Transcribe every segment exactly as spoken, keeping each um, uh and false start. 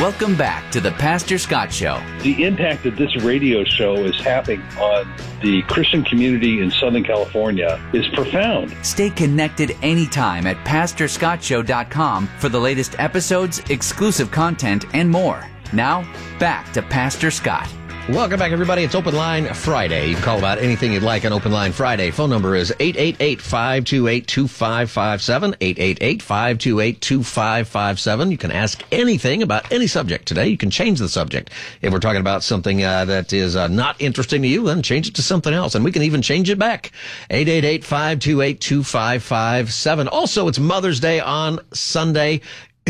Welcome back to the Pastor Scott Show. The impact that this radio show is having on the Christian community in Southern California is profound. Stay connected anytime at pastor scott show dot com for the latest episodes, exclusive content, and more. Now, back to Pastor Scott. Welcome back, everybody. It's Open Line Friday. You can call about anything you'd like on Open Line Friday. Phone number is eight eight eight, five two eight, two five five seven, eight eight eight, five two eight, two five five seven. You can ask anything about any subject today. You can change the subject. If we're talking about something uh, that is uh, not interesting to you, then change it to something else, and we can even change it back. eight eight eight, five two eight, two five five seven. Also, it's Mother's Day on Sunday.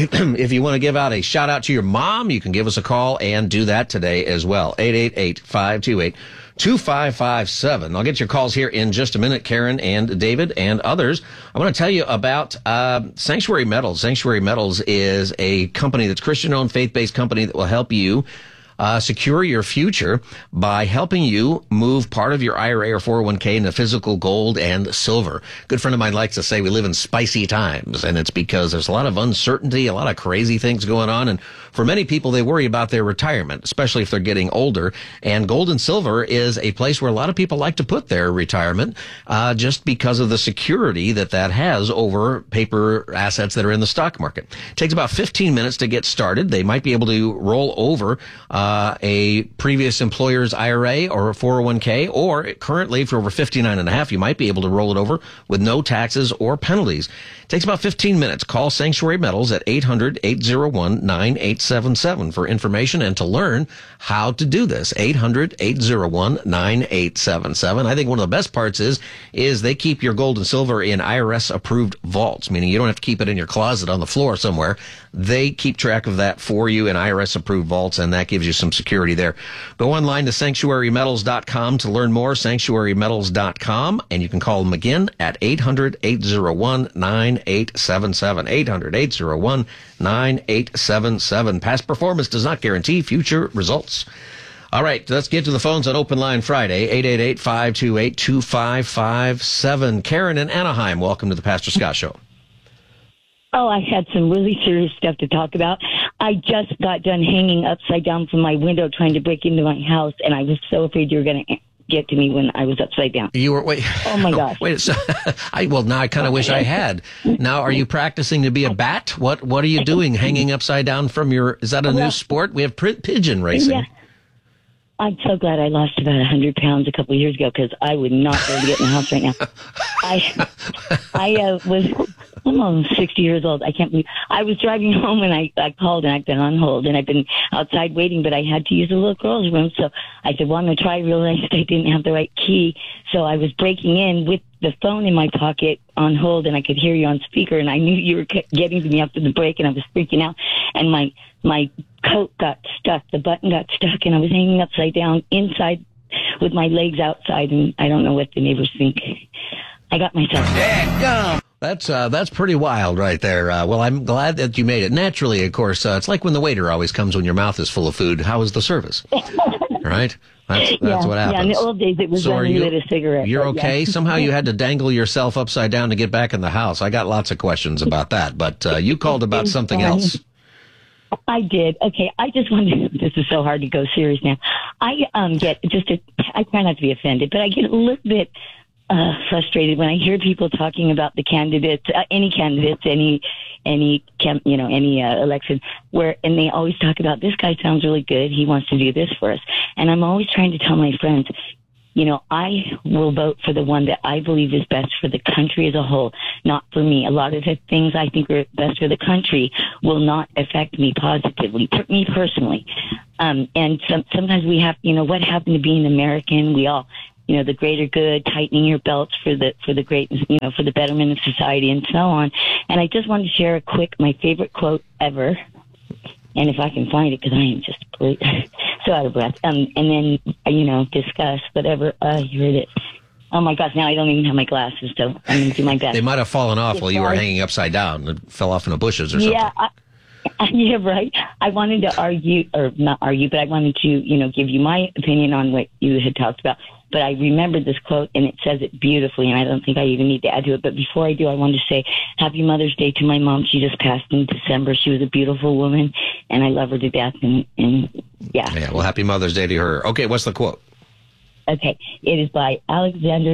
If you want to give out a shout out to your mom, you can give us a call and do that today as well. eight eight eight, five two eight, two five five seven. I'll get your calls here in just a minute, Karen and David and others. I want to tell you about uh, Sanctuary Metals. Sanctuary Metals is a company that's Christian-owned, faith-based company that will help you Uh, secure your future by helping you move part of your I R A or four oh one k into physical gold and silver. A good friend of mine likes to say we live in spicy times, and it's because there's a lot of uncertainty, a lot of crazy things going on, and for many people, they worry about their retirement, especially if they're getting older, and gold and silver is a place where a lot of people like to put their retirement uh, just because of the security that that has over paper assets that are in the stock market. It takes about fifteen minutes to get started. They might be able to roll over uh, Uh, a previous employer's I R A or a four oh one k, or currently, if you're over fifty-nine and a half, you might be able to roll it over with no taxes or penalties. It takes about fifteen minutes. Call Sanctuary Metals at eight hundred, eight oh one, nine eight seven seven for information and to learn how to do this. eight hundred, eight oh one, nine eight seven seven. I think one of the best parts is, is they keep your gold and silver in I R S-approved vaults, meaning you don't have to keep it in your closet on the floor somewhere. They keep track of that for you in I R S-approved vaults, and that gives you some security there. Go online to sanctuary metals dot com to learn more, sanctuary metals dot com, and you can call them again at eight hundred, eight oh one, nine eight seven seven, eight hundred, eight oh one, nine eight seven seven. Past performance does not guarantee future results. All right, let's get to the phones on Open Line Friday, eight eight eight, five two eight, two five five seven. Karen in Anaheim, welcome to the Pastor Scott Show. Oh, I had some really serious stuff to talk about. I just got done hanging upside down from my window trying to break into my house, and I was so afraid you were going to get to me when I was upside down. You were, wait. Oh, my gosh. Wait, so, I, well, now I kind of wish I had. Now, are you practicing to be a bat? What What are you doing hanging upside down from your, is that a well, new sport? We have p- pigeon racing. Yeah. I'm so glad I lost about one hundred pounds a couple of years ago because I would not be able to get in the house right now. I I uh, was almost sixty years old. I can't believe I was driving home and I, I called and I've been on hold and I've been outside waiting, but I had to use the little girl's room. So I said, well, I'm going to try. I realized I didn't have the right key. So I was breaking in with the phone in my pocket on hold and I could hear you on speaker and I knew you were getting to me after the break and I was freaking out and my my coat got stuck, the button got stuck, and I was hanging upside down inside with my legs outside, and I don't know what the neighbors think. I got myself. Yeah, that's uh, that's pretty wild right there. Uh, well, I'm glad that you made it. Naturally, of course, uh, it's like when the waiter always comes when your mouth is full of food. How is the service? Right? That's, that's yeah, what happens. Yeah, in the old days, it was so only you, lit a cigarette. You're but, okay? Yeah. Somehow you had to dangle yourself upside down to get back in the house. I got lots of questions about that, but uh, you called about something else. I did. Okay, I just wanted, this is so hard to go serious now. I um get just, a, I try not to be offended, but I get a little bit uh frustrated when I hear people talking about the candidates, uh, any candidates, any, any, cam, you know, any uh, election, where, and they always talk about, this guy sounds really good, he wants to do this for us. And I'm always trying to tell my friends, you know, I will vote for the one that I believe is best for the country as a whole, not for me. A lot of the things I think are best for the country will not affect me positively, me personally. Um, and some, sometimes we have, you know, what happened to being American? We all, you know, the greater good, tightening your belts for the, for the great, you know, for the betterment of society and so on. And I just wanted to share a quick, my favorite quote ever. And if I can find it, because I am just so out of breath. Um, and then, you know, discuss whatever. Uh, here it is. Oh, my gosh, now I don't even have my glasses, so I'm going to do my best. They might have fallen off while you were hanging upside down and fell off in the bushes or something. Yeah, I, yeah, right. I wanted to argue, or not argue, but I wanted to, you know, give you my opinion on what you had talked about. But I remembered this quote, and it says it beautifully, and I don't think I even need to add to it. But before I do, I wanted to say Happy Mother's Day to my mom. She just passed in December. She was a beautiful woman, and I love her to death. And, and yeah. Yeah. Well, happy Mother's Day to her. Okay. What's the quote? Okay. It is by Alexander,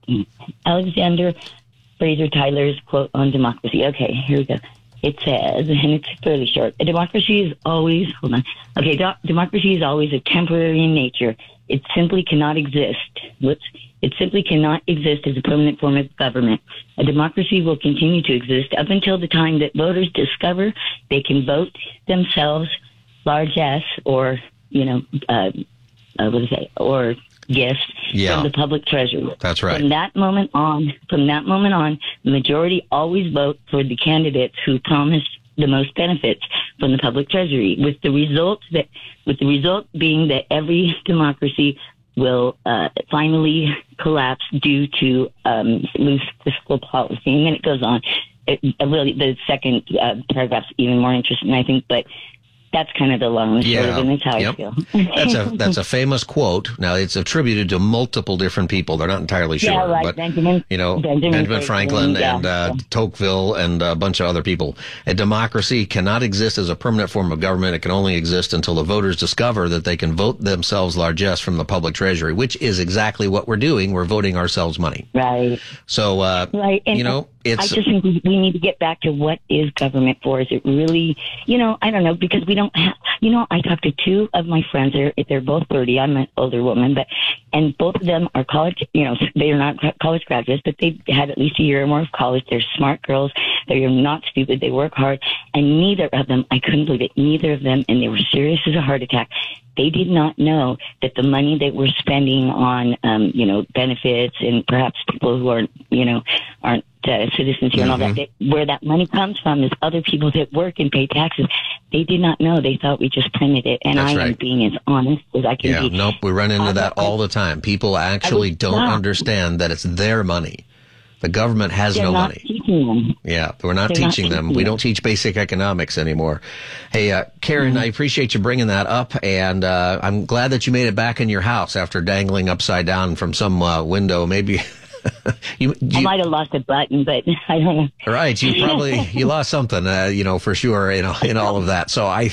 Alexander Fraser Tyler's quote on democracy. Okay. Here we go. It says, and it's fairly short, a democracy is always, hold on. Okay. Do- democracy is always a temporary in nature. It simply cannot exist. Whoops. It simply cannot exist as a permanent form of government. A democracy will continue to exist up until the time that voters discover they can vote themselves largesse or, you know, uh, uh, what is it, or gifts yeah. from the public treasury. That's right. From that moment on, from that moment on, the majority always vote for the candidates who promise the most benefits from the public treasury, with the result that, with the result being that every democracy will uh, finally collapse due to um, loose fiscal policy. And then it goes on. It, uh, really, the second uh, paragraph's even more interesting, I think, but that's kind of the long and short of it, and that's how yep. I feel. that's a that's a famous quote. Now, it's attributed to multiple different people. They're not entirely sure, yeah, right. but Benjamin, you know, Benjamin, Benjamin Franklin yeah, and uh, yeah. Tocqueville and a bunch of other people. A democracy cannot exist as a permanent form of government. It can only exist until the voters discover that they can vote themselves largesse from the public treasury, which is exactly what we're doing. We're voting ourselves money. Right. So, uh, right. And you know, it's. I just think we, we need to get back to what is government for. Is it really, you know, I don't know, because we don't have, you know, I talked to two of my friends. They're, they're both thirty. I'm an older woman, but, and both of them are college, you know, they're not college graduates, but they've had at least a year or more of college. They're smart girls. They're not stupid. They work hard. And neither of them, I couldn't believe it, neither of them, and they were serious as a heart attack. They did not know that the money that we're spending on, um, you know, benefits and perhaps people who aren't, you know, aren't uh, citizens here mm-hmm. and all that, they, where that money comes from is other people that work and pay taxes. They did not know. They thought we just printed it. And That's I right. am being as honest as I can yeah, be. Nope, we run into Uh, that I- all the time. People actually was don't shocked. understand that it's their money. The government has They're no not money. teaching them. Yeah, we're not They're not teaching them. teaching We them. don't teach basic economics anymore. Hey, uh, Karen, Mm-hmm. I appreciate you bringing that up, and uh, I'm glad that you made it back in your house after dangling upside down from some uh, window. Maybe you, I you might have lost a button, but I don't know. right? You probably you lost something, uh, you know, for sure. You know, in all of that. So I,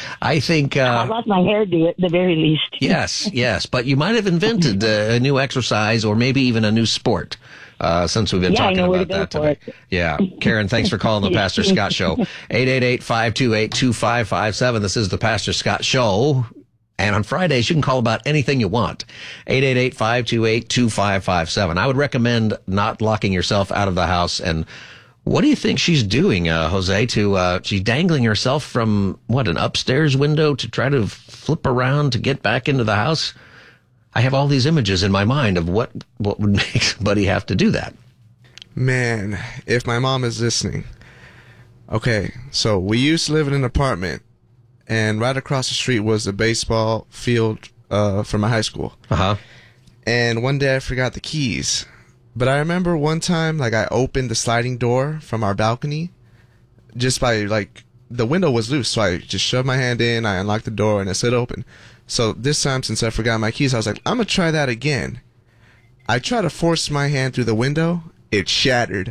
I think. Uh, I lost my hairdo at the very least. Yes, yes, but you might have invented uh, a new exercise or maybe even a new sport. Uh, since we've been Yeah, I talking know where about to go that for today. it. Yeah. Karen, thanks for calling the Pastor Scott Show. eight eight eight, five two eight, two five five seven. This is the Pastor Scott Show. And on Fridays, you can call about anything you want. eight eight eight, five two eight, two five five seven. I would recommend not locking yourself out of the house. And what do you think she's doing, uh, Jose, to, uh, she's dangling herself from, what, an upstairs window to try to flip around to get back into the house? I have all these images in my mind of what, what would make somebody have to do that. Man, if my mom is listening. Okay, so we used to live in an apartment, and right across the street was the baseball field uh, for my high school. Uh-huh. And one day I forgot the keys. But I remember one time, like, I opened the sliding door from our balcony just by, like, the window was loose, so I just shoved my hand in, I unlocked the door, and it slid open. So this time, since I forgot my keys, I was like, I'm going to try that again. I tried to force my hand through the window. It shattered.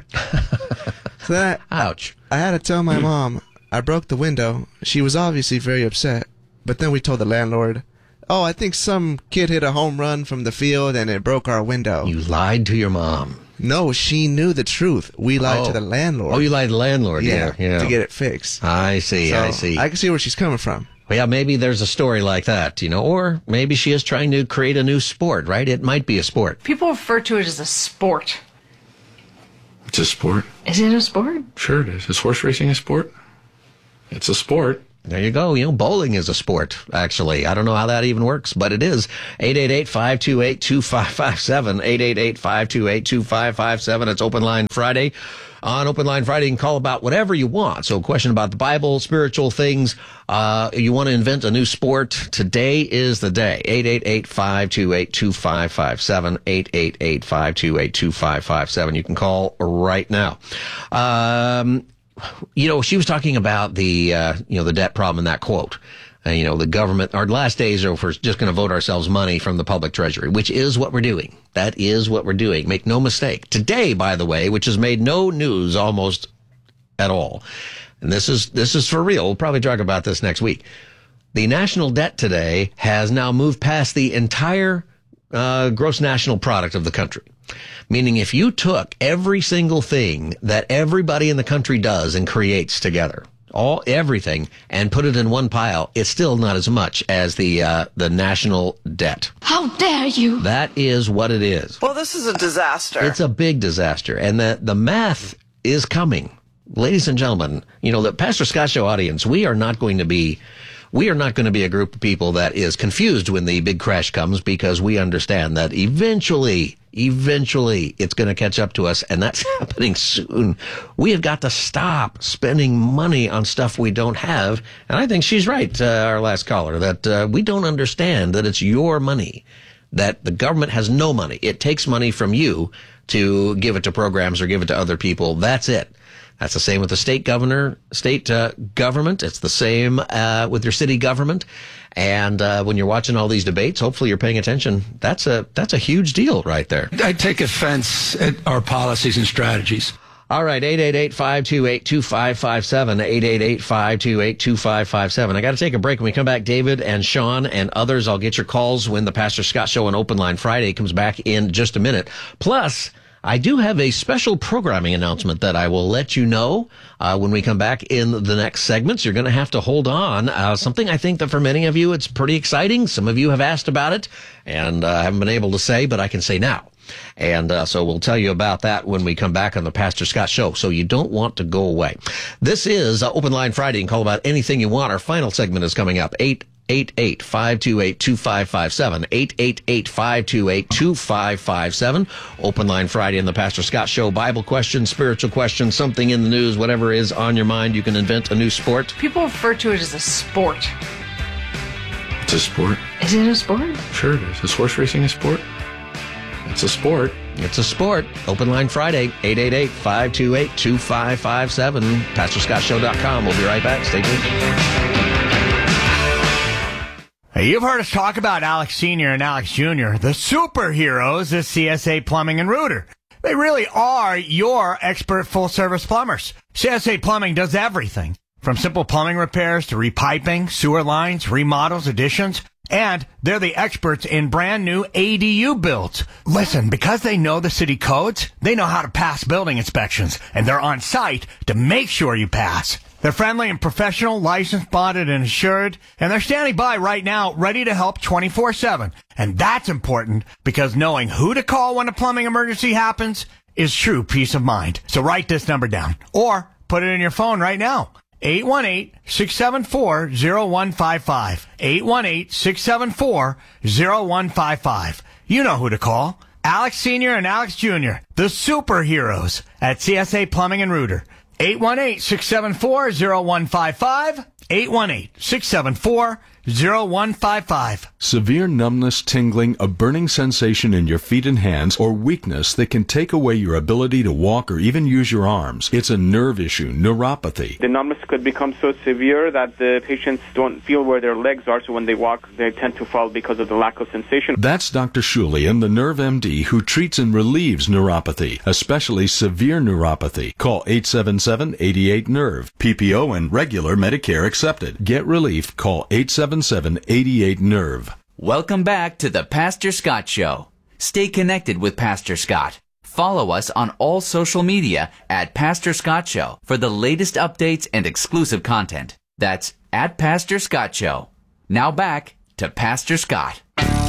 So then I, Ouch. I had to tell my mom I broke the window. She was obviously very upset. But then we told the landlord, oh, I think some kid hit a home run from the field and it broke our window. You lied to your mom. No, she knew the truth. We lied Oh. to the landlord. Oh, you lied to the landlord. yeah, Yeah, yeah. to get it fixed. I see, So I see. I can see where she's coming from. Well, yeah, maybe there's a story like that, you know, or maybe she is trying to create a new sport, right? It might be a sport. People refer to it as a sport. It's a sport. Is it a sport? Sure it is. Is horse racing a sport? It's a sport. There you go. You know, bowling is a sport, actually. I don't know how that even works, but it is. eight eight eight, five two eight, two five five seven. eight eight eight, five two eight, two five five seven. It's Open Line Friday. On Open Line Friday, you can call about whatever you want. So a question about the Bible, spiritual things. Uh, you want to invent a new sport. Today is the day. eight eight eight, five two eight, two five five seven. eight eight eight, five two eight, two five five seven. You can call right now. Um, You know, she was talking about the, uh, you know, the debt problem in that quote. Uh, you know, the government, our last days are we're just going to vote ourselves money from the public treasury, which is what we're doing. That is what we're doing. Make no mistake. Today, by the way, which has made no news almost at all, and this is this is for real. We'll probably talk about this next week. The national debt today has now moved past the entire uh, gross national product of the country. Meaning if you took every single thing that everybody in the country does and creates together, all everything, and put it in one pile, it's still not as much as the uh, the national debt. How dare you? That is what it is. Well, this is a disaster. It's a big disaster, and the the math is coming, ladies and gentlemen. You know, the Pastor Scott Show audience, we are not going to be. We are not going to be a group of people that is confused when the big crash comes, because we understand that eventually, eventually it's going to catch up to us, and that's happening soon. We have got to stop spending money on stuff we don't have. And I think she's right, uh, our last caller, that uh, we don't understand that it's your money, that the government has no money. It takes money from you to give it to programs or give it to other people. That's it. That's the same with the state governor, state uh, government. It's the same uh, with your city government. And uh, when you're watching all these debates, hopefully you're paying attention. That's a that's a huge deal right there. I take offense at our policies and strategies. All right, eight eight eight, five two eight, two five five seven, eight eight eight, five two eight, two five five seven. I got to take a break. When we come back, David and Sean and others, I'll get your calls when the Pastor Scott Show on Open Line Friday comes back in just a minute. Plus, I do have a special programming announcement that I will let you know uh, when we come back in the next segments. You're going to have to hold on. Uh, something I think that for many of you, it's pretty exciting. Some of you have asked about it, and I uh, haven't been able to say, but I can say now. And uh, so we'll tell you about that when we come back on the Pastor Scott Show. So you don't want to go away. This is uh, Open Line Friday. You can call about anything you want. Our final segment is coming up. eight eight eight, five two eight, two five five seven. eight eight eight, five two eight, two five five seven. Open Line Friday in the Pastor Scott Show. Bible questions, spiritual questions, something in the news, whatever is on your mind. You can invent a new sport. People refer to it as a sport. It's a sport. Is it a sport? Sure it is. Is horse racing a sport? It's a sport. It's a sport. Open Line Friday, eight eight eight, five two eight, two five five seven. Pastor Scott Show dot com. We'll be right back. Stay tuned. Hey, you've heard us talk about Alex Senior and Alex Junior, the superheroes of C S A Plumbing and Rooter. They really are your expert full-service plumbers. C S A Plumbing does everything, from simple plumbing repairs to repiping, sewer lines, remodels, additions, and they're the experts in brand new A D U builds. Listen, because they know the city codes, they know how to pass building inspections, and they're on site to make sure you pass. They're friendly and professional, licensed, bonded, and insured, and they're standing by right now, ready to help twenty-four seven. And that's important, because knowing who to call when a plumbing emergency happens is true peace of mind. So write this number down, or put it in your phone right now. eight one eight, six seven four, zero one five five. eight one eight, six seven four, zero one five five. You know who to call. Alex Senior and Alex Junior, the superheroes at C S A Plumbing and Rooter. eight one eight, six seven four, zero one five five. eight one eight, six seven four, zero one five five. Severe numbness, tingling, a burning sensation in your feet and hands, or weakness that can take away your ability to walk or even use your arms. It's a nerve issue, neuropathy. The numbness could become so severe that the patients don't feel where their legs are, so when they walk, they tend to fall because of the lack of sensation. That's Doctor Shulian, the Nerve M D, who treats and relieves neuropathy, especially severe neuropathy. Call eight seven seven, eight eight, nerve. P P O and regular Medicare accepted. Get relief. Call eight seven seven, eight eight, nerve. Welcome back to the Pastor Scott Show. Stay connected with Pastor Scott. Follow us on all social media at Pastor Scott Show for the latest updates and exclusive content. That's at Pastor Scott Show. Now back to Pastor Scott.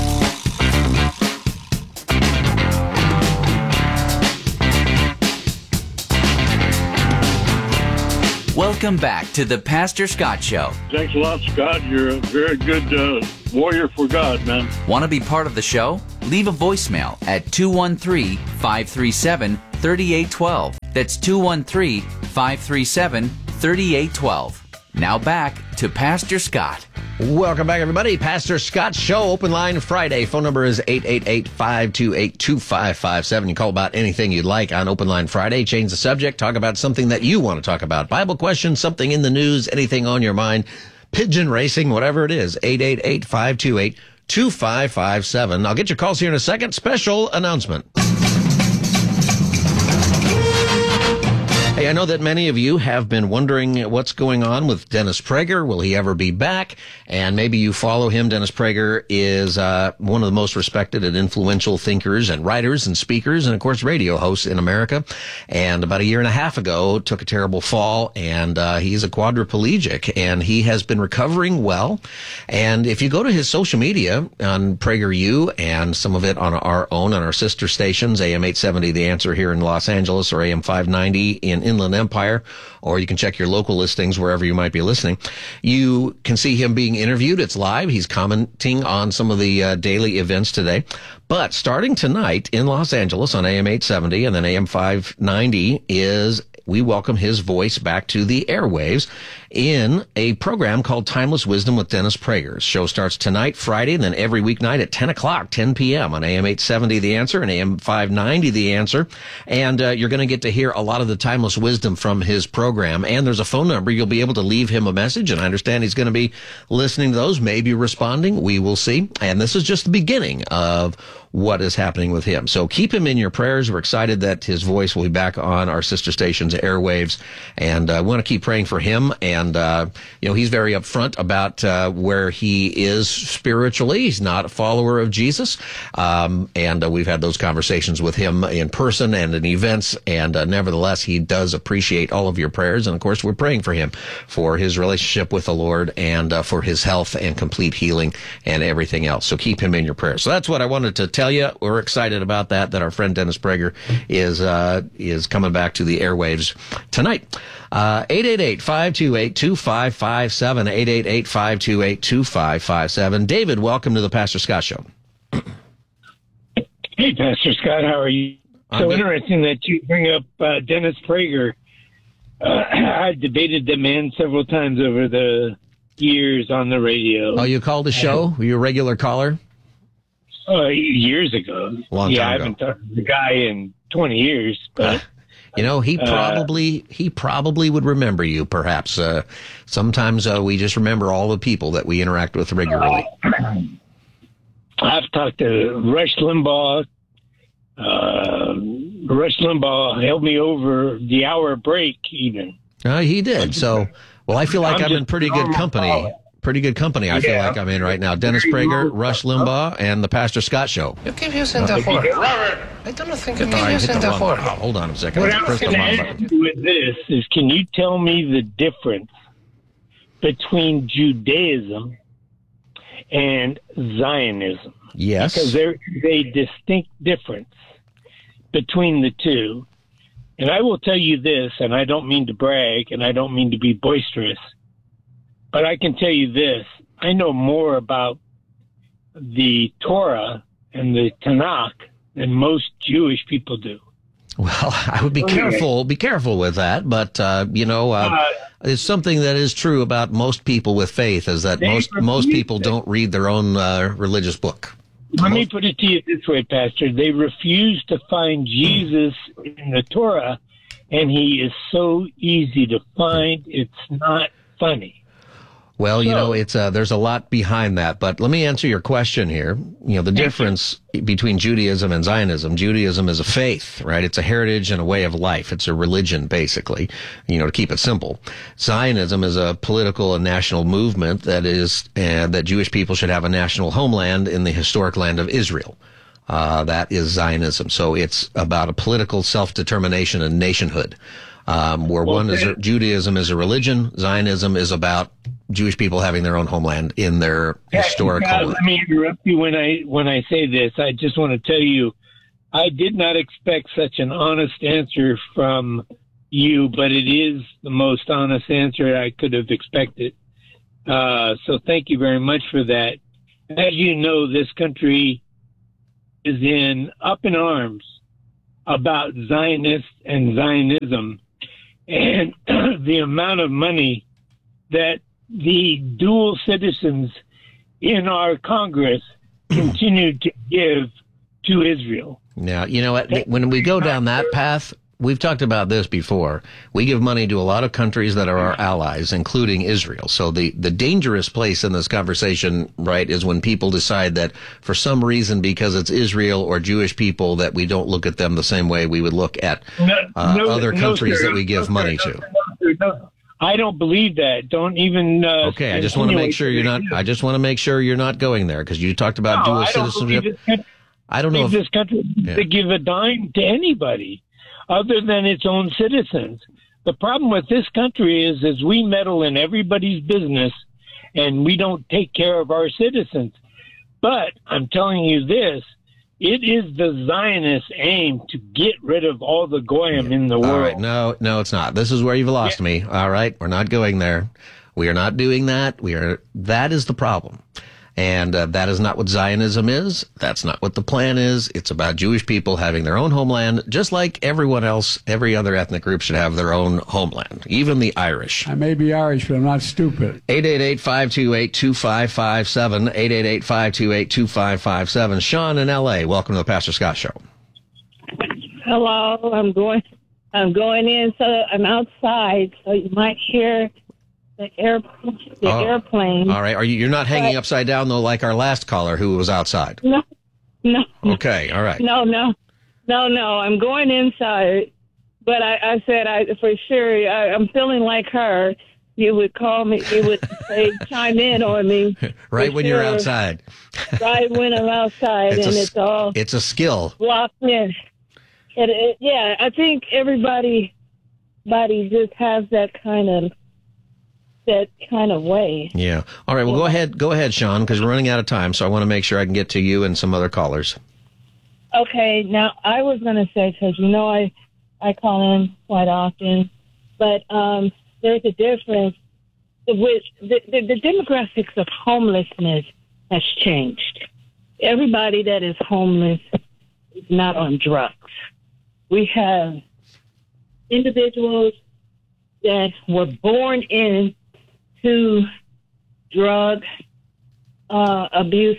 Welcome back to the Pastor Scott Show. Thanks a lot, Scott. You're a very good uh, warrior for God, man. Want to be part of the show? Leave a voicemail at two one three, five three seven, three eight one two. That's two one three, five three seven, three eight one two. Now back to Pastor Scott. Welcome back, everybody. Pastor Scott Show, Open Line Friday. Phone number is eight eight eight, five two eight, two five five seven. You call about anything you'd like on Open Line Friday. Change the subject. Talk about something that you want to talk about. Bible questions, something in the news, anything on your mind. Pigeon racing, whatever it is. eight eight eight, five two eight, two five five seven. I'll get your calls here in a second. Special announcement. Hey, I know that many of you have been wondering what's going on with Dennis Prager. Will he ever be back? And maybe you follow him. Dennis Prager is uh, one of the most respected and influential thinkers and writers and speakers and, of course, radio hosts in America. And about a year and a half ago, took a terrible fall, and uh, he's a quadriplegic, and he has been recovering well. And if you go to his social media on PragerU and some of it on our own, on our sister stations, A M eight seventy The Answer here in Los Angeles, or A M five ninety in Inland Empire, or you can check your local listings wherever you might be listening. You can see him being interviewed. It's live. He's commenting on some of the uh, daily events today. But starting tonight in Los Angeles on A M eight seventy and then A M five ninety is we welcome his voice back to the airwaves in a program called Timeless Wisdom with Dennis Prager. The show starts tonight, Friday, and then every weeknight at ten o'clock, ten p.m. on A M eight seventy The Answer and A M five ninety The Answer. And uh, you're going to get to hear a lot of the timeless wisdom from his program. And there's a phone number. You'll be able to leave him a message, and I understand he's going to be listening to those, maybe responding. We will see. And this is just the beginning of what is happening with him. So keep him in your prayers. We're excited that his voice will be back on our sister station's airwaves, and I uh, want to keep praying for him. And, uh, you know, he's very upfront about uh, where he is spiritually. He's not a follower of Jesus. Um, and uh, we've had those conversations with him in person and in events. And uh, nevertheless, he does appreciate all of your prayers. And, of course, we're praying for him, for his relationship with the Lord, and uh, for his health and complete healing and everything else. So keep him in your prayers. So that's what I wanted to tell you. We're excited about that, that our friend Dennis Prager is uh, is coming back to the airwaves tonight. Uh, eight eight eight, five two eight, two five five seven, eight eight eight, five two eight, two five five seven. David, welcome to the Pastor Scott Show. Hey, Pastor Scott, how are you? I'm so good. Interesting that you bring up uh, Dennis Prager. Uh, I've debated the man several times over the years on the radio. Oh, you called the show? Were you a regular caller? Uh, years ago. Long yeah, time I ago. haven't talked to the guy in twenty years, but You know, he Uh, probably he probably would remember you, perhaps. Uh, sometimes uh, we just remember all the people that we interact with regularly. I've talked to Rush Limbaugh. Uh, Rush Limbaugh held me over the hour break, even. Uh, he did. So, well, I feel like I'm I'm, in just pretty good normal company. caller. Pretty good company, I feel Yeah. like I'm in right now. Dennis Prager, Rush Limbaugh, and the Pastor Scott Show. You keep using the word. I don't think you Oh, keep I hit using the the wrong- word. oh, hold on a second. What I I'm pressed the going to wrong ask button. you with this is, can you tell me the difference between Judaism and Zionism? Yes. Because there is a distinct difference between the two. And I will tell you this, and I don't mean to brag, and I don't mean to be boisterous, but I can tell you this. I know more about the Torah and the Tanakh than most Jewish people do. Well, I would be Okay. careful, be careful with that. But, uh, you know, uh, Uh, it's something that is true about most people with faith is that They most, most refuse people it. don't read their own uh, religious book. Let me put it to you this way, Pastor. They refuse to find Jesus in the Torah, and he is so easy to find, it's not funny. Well, you So- know, it's uh, there's a lot behind that, but let me answer your question here. You know, the difference between Judaism and Zionism. Judaism is a faith, right? It's a heritage and a way of life. It's a religion, basically, you know, to keep it simple. Zionism is a political and national movement that is, uh, that Jewish people should have a national homeland in the historic land of Israel. Uh, that is Zionism. So it's about a political self-determination and nationhood. Um, where Well, one is, then- Judaism is a religion, Zionism is about Jewish people having their own homeland in their historic God, homeland. let me interrupt you when I when I say this. I just want to tell you, I did not expect such an honest answer from you, but it is the most honest answer I could have expected. Uh, so thank you very much for that. As you know, this country is in up in arms about Zionists and Zionism, and the amount of money that the dual citizens in our Congress continue to give to Israel. Now, you know what? When we go down that path, we've talked about this before. We give money to a lot of countries that are our allies, including Israel. So the, the dangerous place in this conversation, right, is when people decide that for some reason, because it's Israel or Jewish people, that we don't look at them the same way we would look at uh, no, other no, countries sir. that we give No, money sir. to. No, no. I don't believe that. Don't even. Uh, Okay, I just want to make sure you're not. I just want to make sure you're not going there because you talked about No, dual I don't citizenship. believe this country, I don't know if this country yeah. to give a dime to anybody other than its own citizens. The problem with this country is, is we meddle in everybody's business, and we don't take care of our citizens. But I'm telling you this. It is the Zionist aim to get rid of all the goyim in the All world. right, no, no, it's not. This is where you've lost Yeah. me. All right, we're not going there. We are not doing that. We are. That is the problem, and uh, that is not what Zionism is. That's not what the plan is. It's about Jewish people having their own homeland, just like everyone else. Every other ethnic group should have their own homeland, even the Irish. I may be Irish, but I'm not stupid. eight eight eight, five two eight, two five five seven, eight eight eight, five two eight, two five five seven. Sean in L A, welcome to the Pastor Scott Show. Hello, I'm going. I'm going in, so I'm outside, so you might hear the air, the Oh, airplane. All right, are you? You're not hanging But- upside down though, like our last caller who was outside. No, no, Okay, all right. no, no, no, no. I'm going inside, but I, I said I for sure. I, I'm feeling like her. You would call me. You would say chime in on me. Right For when you're sure. outside. Right when I'm outside, It's a and s- it's all It's a skill. locked in. It, it, yeah, I think everybody, body just has that kind of that kind of way. Yeah. All right. Well, go ahead. Go ahead, Sean, because we're running out of time. So I want to make sure I can get to you and some other callers. Okay, now I was going to say, because you know I I call in quite often, but um, there's a difference with the, the, the demographics of homelessness has changed. Everybody that is homeless is not on drugs. We have individuals that were born into drug uh, abuse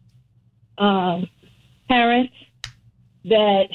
um, parents that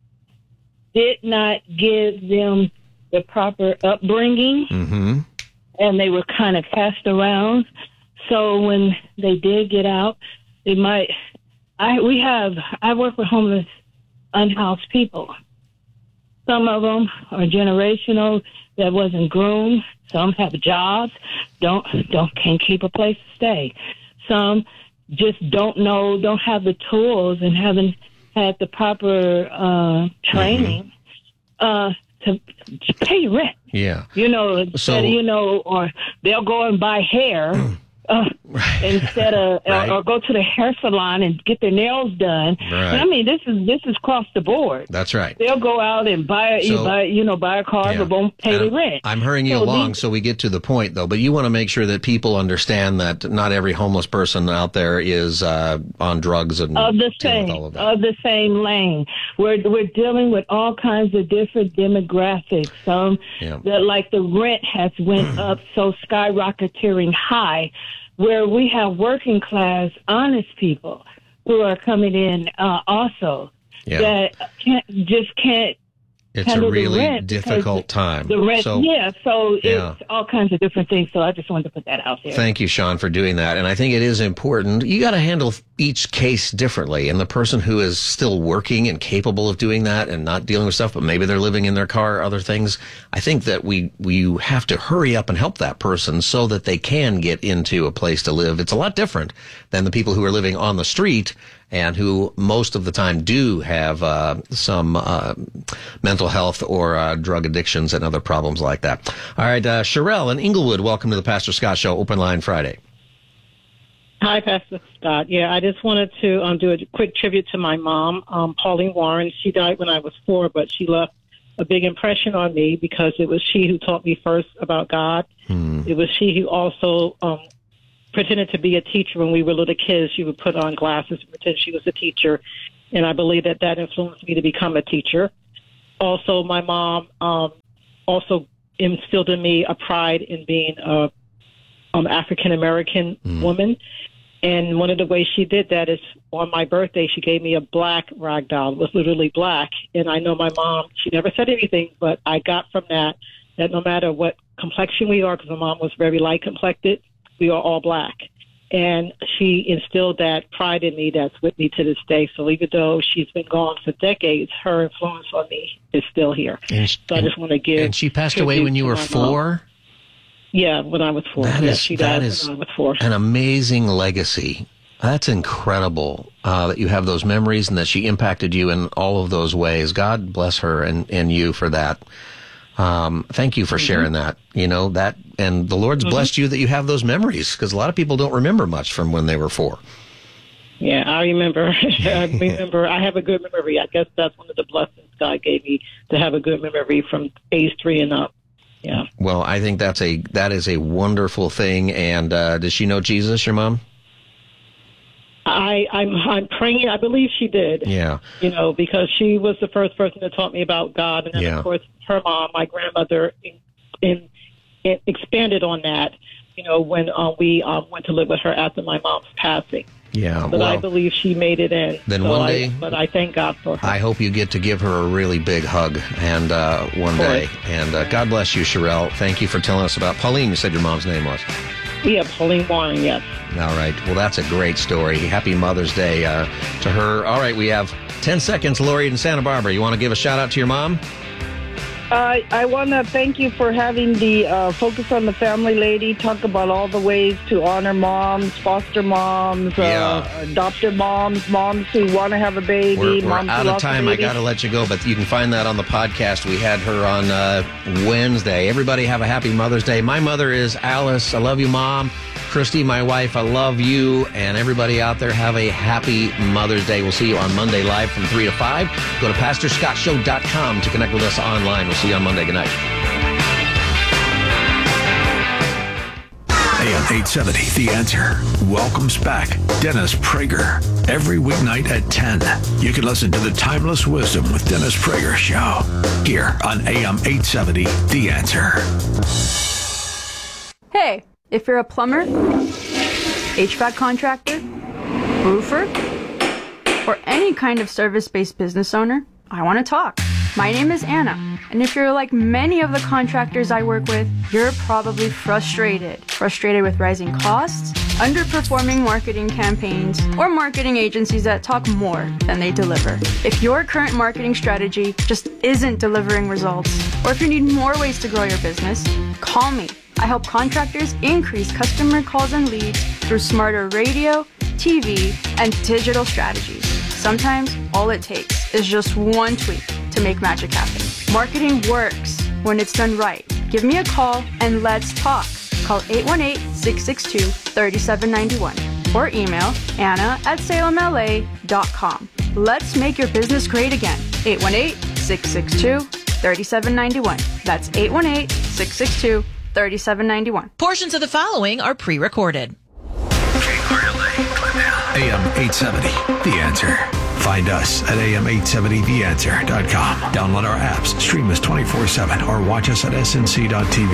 did not give them the proper upbringing, Mm-hmm. and they were kind of passed around. So when they did get out, they might. I we have. I work with homeless, unhoused people. Some of them are generational that wasn't groomed. Some have jobs, don't don't can't keep a place to stay. Some just don't know, don't have the tools, and haven't had the proper uh, training uh, to, to pay rent. Yeah. You know, So- instead of, you know, or they'll go and buy hair uh, instead of, Right. or, or go to the hair salon and get their nails done. Right. I mean, this is this is across the board. That's right. They'll go out and buy, you So- buy, you know, buy a car, Yeah. but won't pay the Um, rent. I'm hurrying you So along these- so we get to the point, though. But you want to make sure that people understand that not every homeless person out there is uh, on drugs and of the dealing with same all of that. of the same lane. We're we're dealing with all kinds of different demographics. Some Yeah. that like the rent has went up so skyrocketing high, where we have working class, honest people who are coming in uh, also Yeah. that can't just can't. It's a handle the really rent because difficult time. The rent, So- yeah. So Yeah. it's all kinds of different things. So I just wanted to put that out there. Thank you, Sean, for doing that. And I think it is important. You got to handle each case differently. And the person who is still working and capable of doing that and not dealing with stuff, but maybe they're living in their car or other things, I think that we, we have to hurry up and help that person so that they can get into a place to live. It's a lot different than the people who are living on the street and who most of the time do have uh, some uh, mental health or uh, drug addictions and other problems like that. All right, uh, Sherelle in Inglewood, welcome to the Pastor Scott Show, Open Line Friday. Hi, Pastor Scott. Yeah, I just wanted to um, do a quick tribute to my mom, um, Pauline Warren. She died when I was four, but she left a big impression on me because it was she who taught me first about God. Hmm. It was she who also um, pretended to be a teacher when we were little kids. She would put on glasses and pretend she was a teacher, and I believe that that influenced me to become a teacher. Also, my mom um, also instilled in me a pride in being a um, African-American Mm. woman. And one of the ways she did that is on my birthday, she gave me a black rag doll. It was literally black. And I know my mom, she never said anything, but I got from that that no matter what complexion we are, because my mom was very light complected, we are all black. And she instilled that pride in me that's with me to this day. So even though she's been gone for decades, her influence on me is still here. And, so I just want to give. And she passed away when you were four? Mom. Yeah, when I was four. That yeah, is, she that died is when I was four. an amazing legacy. That's incredible uh, that you have those memories and that she impacted you in all of those ways. God bless her and, and you for that. Um, thank you for mm-hmm. sharing that. You know, that, and the Lord's mm-hmm. blessed you that you have those memories, because a lot of people don't remember much from when they were four. Yeah, I remember. I remember. I have a good memory. I guess that's one of the blessings God gave me, to have a good memory from age three and up. Yeah. Well, I think that's a, that is a wonderful thing. And, uh, does she know Jesus, your mom? I, I'm, I'm praying. I believe she did. Yeah. You know, because she was the first person that taught me about God. And then, yeah. of course, her mom, my grandmother, in, in, in expanded on that, you know, when uh, we um, went to live with her after my mom's passing. Yeah. But well, I believe she made it in. Then so one day. I, but I thank God for her. I hope you get to give her a really big hug and uh, one day. And uh, God bless you, Sherelle. Thank you for telling us about Pauline. You said your mom's name was. Yeah, Pauline Warren, yes. All right. Well, that's a great story. Happy Mother's Day uh, to her. All right, we have ten seconds, Lori in Santa Barbara. You want to give a shout-out to your mom? Uh, I want to thank you for having the uh, Focus on the Family lady talk about all the ways to honor moms, foster moms, yeah. uh, adopted moms, moms who want to have a baby. We're, we're moms out of time. I got to let you go, but you can find that on the podcast. We had her on uh, Wednesday. Everybody have a happy Mother's Day. My mother is Alice. I love you, Mom. Christy, my wife, I love you. And everybody out there, have a happy Mother's Day. We'll see you on Monday live from three to five. Go to pastor scott show dot com to connect with us online. We'll see you on Monday. Good night. A M eight seventy, The Answer, welcomes back Dennis Prager. Every weeknight at ten, you can listen to the Timeless Wisdom with Dennis Prager show here on A M eight seventy, The Answer. Hey, if you're a plumber, H V A C contractor, roofer, or any kind of service-based business owner, I want to talk. My name is Anna, and if you're like many of the contractors I work with, you're probably frustrated. Frustrated with rising costs, underperforming marketing campaigns, or marketing agencies that talk more than they deliver. If your current marketing strategy just isn't delivering results, or if you need more ways to grow your business, call me. I help contractors increase customer calls and leads through smarter radio, T V, and digital strategies. Sometimes all it takes is just one tweak to make magic happen. Marketing works when it's done right. Give me a call and let's talk. Call eight one eight, six six two, three seven nine one or email Anna at salem L A dot com. Let's make your business great again. eight one eight, six six two, three seven nine one. That's eight one eight, six six two, three seven nine one. Portions of the following are pre-recorded. A M eight seventy, The Answer. Find us at A M eight seventy the answer dot com. Download our apps, stream us twenty-four seven, or watch us at S N C dot T V.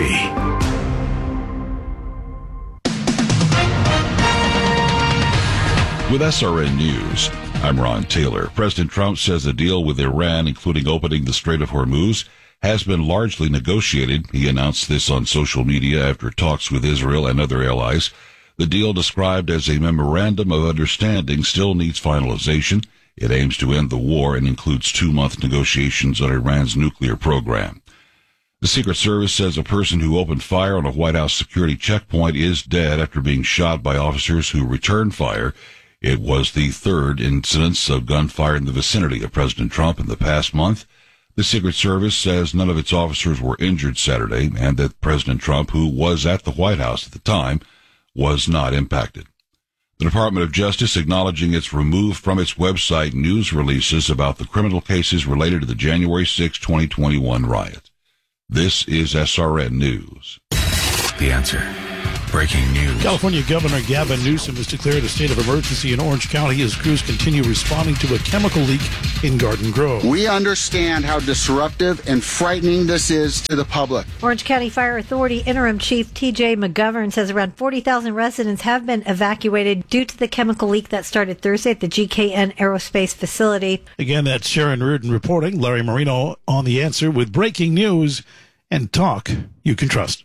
With S R N News, I'm Ron Taylor. President Trump says a deal with Iran, including opening the Strait of Hormuz, has been largely negotiated. He announced this on social media after talks with Israel and other allies. The deal, described as a memorandum of understanding, still needs finalization. It aims to end the war and includes two-month negotiations on Iran's nuclear program. The Secret Service says a person who opened fire on a White House security checkpoint is dead after being shot by officers who returned fire. It was the third incidence of gunfire in the vicinity of President Trump in the past month. The Secret Service says none of its officers were injured Saturday and that President Trump, who was at the White House at the time, was not impacted. The Department of Justice acknowledging it's removed from its website news releases about the criminal cases related to the January sixth, twenty twenty-one riot. This is S R N News. The Answer. breaking news. California Governor Gavin Newsom has declared a state of emergency in Orange County as crews continue responding to a chemical leak in Garden Grove. We understand how disruptive and frightening this is to the public. Orange County Fire Authority Interim Chief T J McGovern says around forty thousand residents have been evacuated due to the chemical leak that started Thursday at the G K N Aerospace facility. Again, that's Sharon Reardon reporting. Larry Marino on The Answer with breaking news and talk you can trust.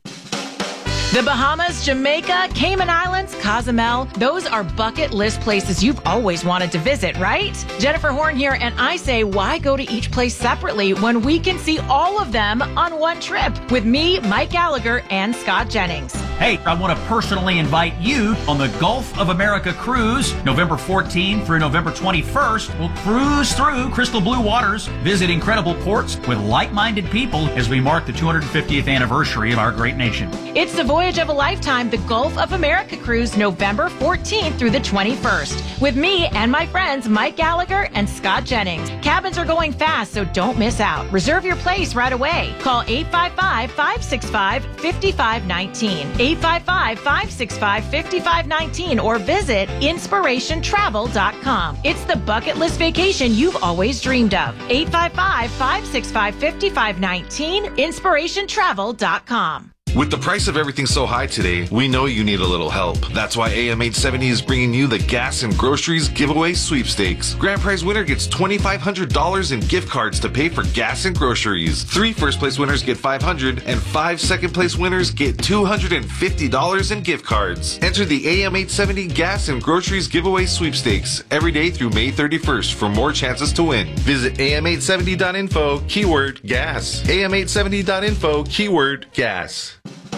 The Bahamas, Jamaica, Cayman Islands, Cozumel, those are bucket list places you've always wanted to visit, right? Jennifer Horn here, and I say, why go to each place separately when we can see all of them on one trip with me, Mike Gallagher, and Scott Jennings? Hey, I want to personally invite you on the Gulf of America cruise, November fourteenth through November twenty-first. We'll cruise through crystal blue waters, visit incredible ports with like-minded people as we mark the two hundred fiftieth anniversary of our great nation. It's the voyage of a lifetime, the Gulf of America cruise, November fourteenth through the twenty-first, with me and my friends Mike Gallagher and Scott Jennings. Cabins are going fast, so don't miss out. Reserve your place right away. Call eight five five, five six five, five five one nine, eight five five, five six five, five five one nine, or visit inspiration travel dot com. It's the bucket list vacation you've always dreamed of. eight five five, five six five, five five one nine, inspiration travel dot com. With the price of everything so high today, we know you need a little help. That's why A M eight seventy is bringing you the Gas and Groceries Giveaway Sweepstakes. Grand prize winner gets two thousand five hundred dollars in gift cards to pay for gas and groceries. Three first place winners get five hundred dollars, and five second place winners get two hundred fifty dollars in gift cards. Enter the A M eight seventy Gas and Groceries Giveaway Sweepstakes every day through May thirty-first for more chances to win. Visit A M eight seventy dot info, keyword gas. A M eight seventy dot info, keyword gas.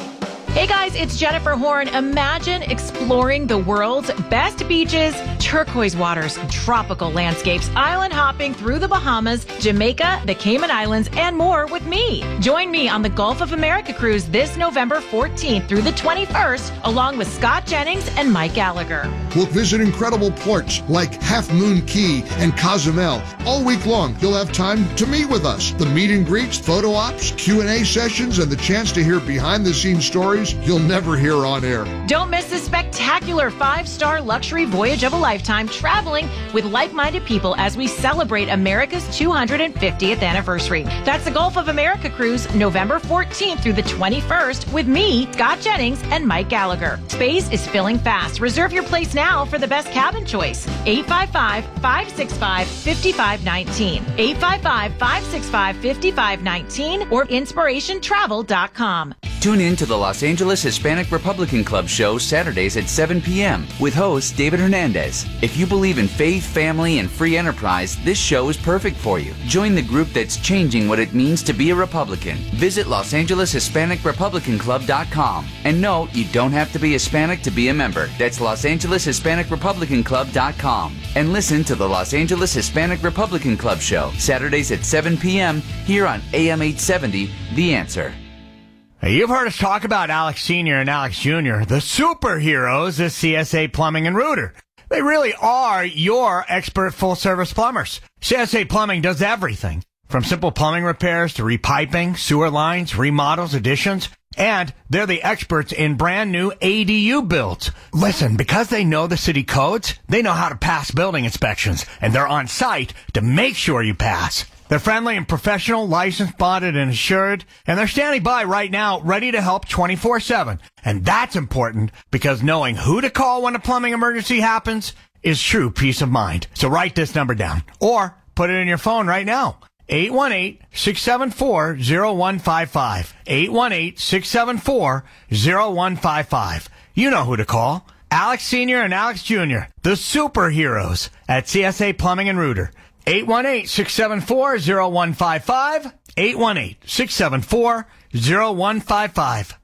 Hey guys, it's Jennifer Horn. Imagine exploring the world's best beaches, turquoise waters, tropical landscapes, island hopping through the Bahamas, Jamaica, the Cayman Islands, and more with me. Join me on the Gulf of America cruise this November fourteenth through the twenty-first, along with Scott Jennings and Mike Gallagher. We'll visit incredible ports like Half Moon Key and Cozumel. All week long, you'll have time to meet with us. The meet and greets, photo ops, Q and A sessions, and the chance to hear behind-the-scenes stories you'll never hear on air. Don't miss this spectacular five-star luxury voyage of a lifetime, traveling with like-minded people as we celebrate America's two hundred fiftieth anniversary. That's the Gulf of America cruise, November fourteenth through the twenty-first, with me, Scott Jennings, and Mike Gallagher. Space is filling fast. Reserve your place now for the best cabin choice. eight five five, five six five, five five one nine, eight five five, five six five, five five one nine, or inspiration travel dot com. Tune in to the Los Angeles Hispanic Republican Club show Saturdays at seven p.m. with host David Hernandez. If you believe in faith, family, and free enterprise, this show is perfect for you. Join the group that's changing what it means to be a Republican. Visit Los Angeles Hispanic Republican Club dot com. And no, you don't have to be Hispanic to be a member. That's Los Angeles Hispanic Republican Club dot com. And listen to the Los Angeles Hispanic Republican Club show Saturdays at seven p.m. here on A M eight seventy, The Answer. Hey, you've heard us talk about Alex Senior and Alex Junior, the superheroes of C S A Plumbing and Rooter. They really are your expert full-service plumbers. C S A Plumbing does everything, from simple plumbing repairs to repiping, sewer lines, remodels, additions, and they're the experts in brand new A D U builds. Listen, because they know the city codes, they know how to pass building inspections, and they're on site to make sure you pass. They're friendly and professional, licensed, bonded, and assured, and they're standing by right now, ready to help twenty-four seven. And that's important because knowing who to call when a plumbing emergency happens is true peace of mind. So write this number down or put it in your phone right now. eight one eight, six seven four, zero one five five. eight one eight, six seven four, zero one five five. You know who to call. Alex Senior and Alex Junior, the superheroes at C S A Plumbing and Rooter. eight one eight, six seven four, zero one five five. eight one eight, six seven four, zero one five five.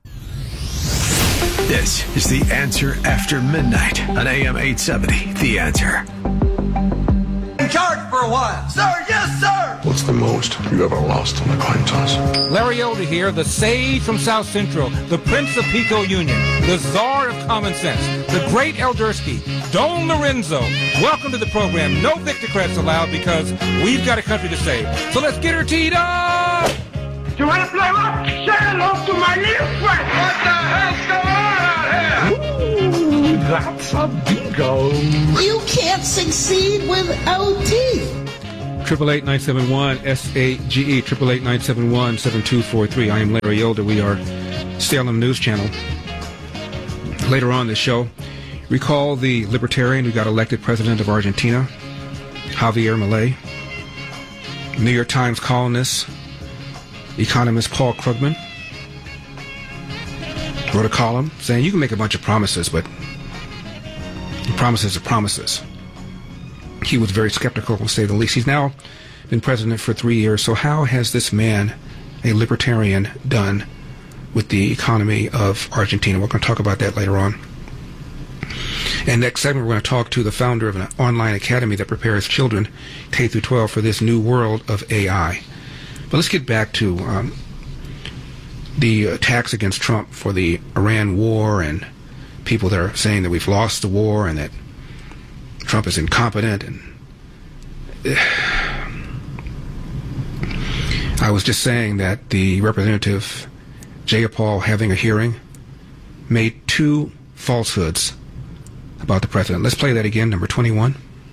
This is The Answer After Midnight on A M eight seventy. The Answer. In charge for a while. Sir, yes, sir. What's the most you ever lost on a coin toss? Larry Elder here, the sage from South Central, the Prince of Pico Union, the czar of common sense, the great Eldersky, Don Lorenzo. Welcome to the program. No Victocrats allowed because we've got a country to save. So let's get her teed up. You want to play rock? Say hello to my little friend. What the hell's going on out Ooh, that's a bingo. You can't succeed without teeth. Triple eight nine seven one S A G E. Triple eight nine seven one seven two four three. I am Larry Elder. We are Salem News Channel. Later on in the show, recall the libertarian who got elected president of Argentina, Javier Milei. New York Times columnist, economist Paul Krugman, wrote a column saying you can make a bunch of promises, but promises are promises. He was very skeptical, to say the least. He's now been president for three years, so how has this man, a libertarian, done with the economy of Argentina? We're going to talk about that later on. And next segment, we're going to talk to the founder of an online academy that prepares children K through twelve for this new world of A I. But let's get back to um, the attacks against Trump for the Iran war and people that are saying that we've lost the war and that Trump is incompetent. And I was just saying that the Representative Jayapal, having a hearing, made two falsehoods about the president. Let's play that again, number twenty-one.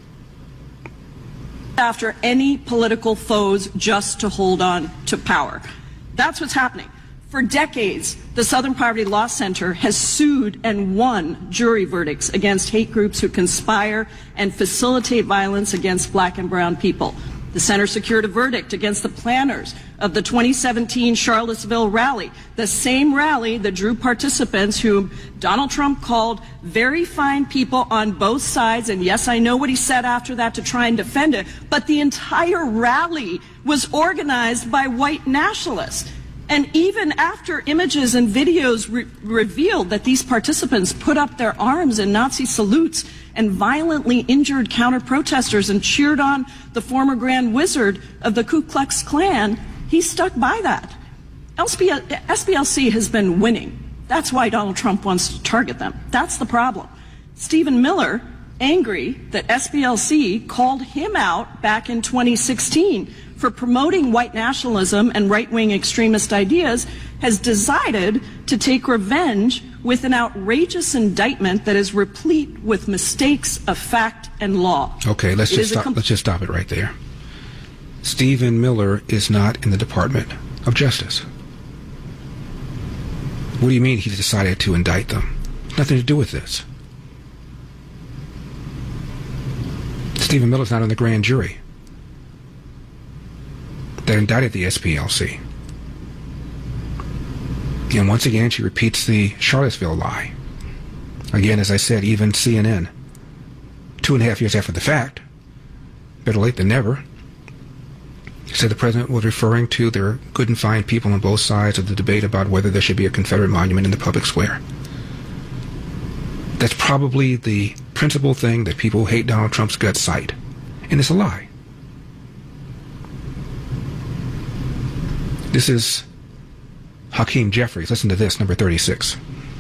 After any political foes just to hold on to power. That's what's happening. For decades, the Southern Poverty Law Center has sued and won jury verdicts against hate groups who conspire and facilitate violence against black and brown people. The center secured a verdict against the planners of the twenty seventeen Charlottesville rally, the same rally that drew participants whom Donald Trump called very fine people on both sides. And yes, I know what he said after that to try and defend it, but the entire rally was organized by white nationalists. And even after images and videos re- revealed that these participants put up their arms in Nazi salutes and violently injured counter-protesters and cheered on the former Grand Wizard of the Ku Klux Klan, he stuck by that. S B L C has been winning. That's why Donald Trump wants to target them. That's the problem. Stephen Miller, angry that S B L C called him out back in twenty sixteen for promoting white nationalism and right-wing extremist ideas, has decided to take revenge with an outrageous indictment that is replete with mistakes of fact and law. Okay, let's just stop, let's just stop it right there. Stephen Miller is not in the Department of Justice. What do you mean he decided to indict them? Nothing to do with this. Stephen Miller's not on the grand jury that indicted the S P L C. And once again, she repeats the Charlottesville lie. Again, as I said, even C N N, two and a half years after the fact, better late than never, said the president was referring to their good and fine people on both sides of the debate about whether there should be a Confederate monument in the public square. That's probably the principal thing that people who hate Donald Trump's guts cite. And it's a lie. This is Hakeem Jeffries. Listen to this, number thirty-six.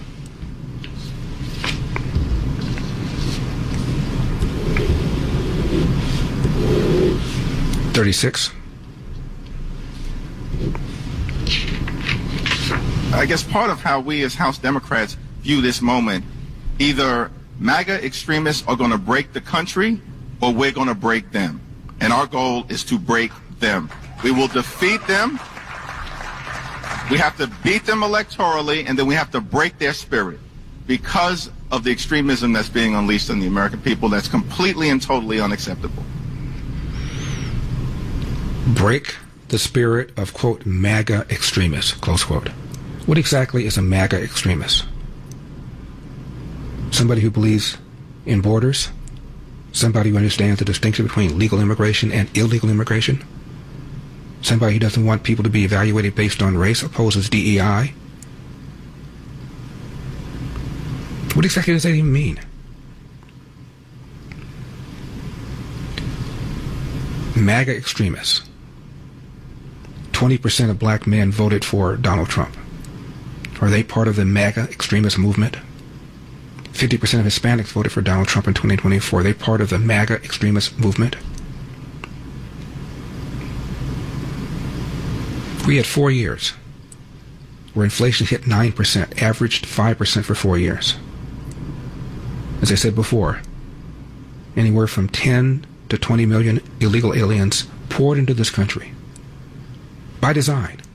thirty-six. I guess part of how we as House Democrats view this moment, either MAGA extremists are going to break the country or we're going to break them. And our goal is to break them. We will defeat them. We have to beat them electorally, and then we have to break their spirit because of the extremism that's being unleashed on the American people. That's completely and totally unacceptable. Break the spirit of, quote, MAGA extremists, close quote. What exactly is a MAGA extremist? Somebody who believes in borders? Somebody who understands the distinction between legal immigration and illegal immigration? Somebody who doesn't want people to be evaluated based on race, opposes D E I? What exactly does that even mean? MAGA extremists. twenty percent of black men voted for Donald Trump. Are they part of the MAGA extremist movement? fifty percent of Hispanics voted for Donald Trump in twenty twenty-four. Are they part of the MAGA extremist movement? We had four years where inflation hit nine percent, averaged five percent for four years. As I said before, anywhere from ten to twenty million illegal aliens poured into this country by design.